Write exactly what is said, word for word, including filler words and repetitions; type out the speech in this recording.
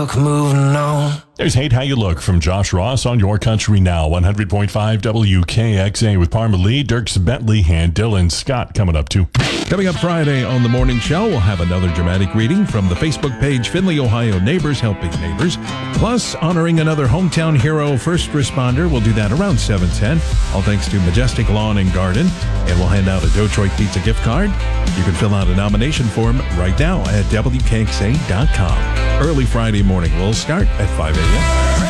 look, moving on. There's Hate How You Look from Josh Ross on Your Country Now, one hundred point five W K X A with Parma Lee, Dirks Bentley, and Dylan Scott coming up too. Coming up Friday on The Morning Show, we'll have another dramatic reading from the Facebook page Findlay, Ohio Neighbors Helping Neighbors. Plus, honoring another hometown hero first responder. We'll do that around seven ten. All thanks to Majestic Lawn and Garden. And we'll hand out a Detroit Pizza gift card. You can fill out a nomination form right now at W K X A dot com. Early Friday morning. We'll start at five a.m.